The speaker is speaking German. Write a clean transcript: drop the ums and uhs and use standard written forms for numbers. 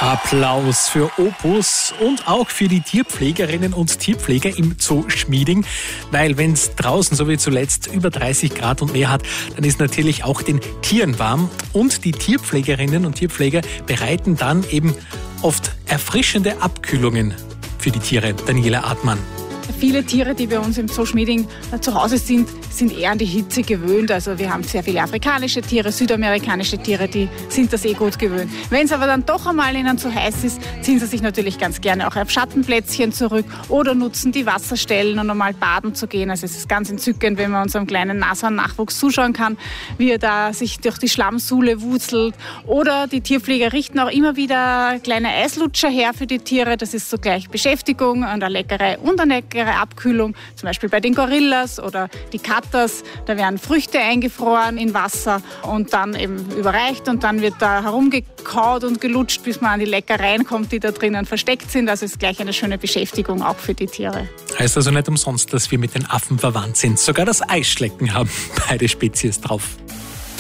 Applaus für Opus und auch für die Tierpflegerinnen und Tierpfleger im Zoo Schmieding, weil wenn es draußen so wie zuletzt über 30 Grad und mehr hat, dann ist natürlich auch den Tieren warm und die Tierpflegerinnen und Tierpfleger bereiten dann eben oft erfrischende Abkühlungen für die Tiere. Daniela Artmann. Viele Tiere, die bei uns im Zoo Schmieding zu Hause sind eher an die Hitze gewöhnt. Also wir haben sehr viele afrikanische Tiere, südamerikanische Tiere, die sind das gut gewöhnt. Wenn es aber dann doch einmal ihnen zu heiß ist, ziehen sie sich natürlich ganz gerne auch auf Schattenplätzchen zurück oder nutzen die Wasserstellen, um einmal baden zu gehen. Also es ist ganz entzückend, wenn man unserem kleinen Nashorn-Nachwuchs zuschauen kann, wie er da sich durch die Schlammsuhle wurzelt. Oder die Tierpfleger richten auch immer wieder kleine Eislutscher her für die Tiere. Das ist so gleich Beschäftigung und eine leckere Abkühlung, zum Beispiel bei den Gorillas oder die Katas. Da werden Früchte eingefroren in Wasser und dann eben überreicht und dann wird da herumgekaut und gelutscht, bis man an die Leckereien kommt, die da drinnen versteckt sind. Also ist gleich eine schöne Beschäftigung auch für die Tiere. Heißt also nicht umsonst, dass wir mit den Affen verwandt sind. Sogar das Eisschlecken haben beide Spezies drauf.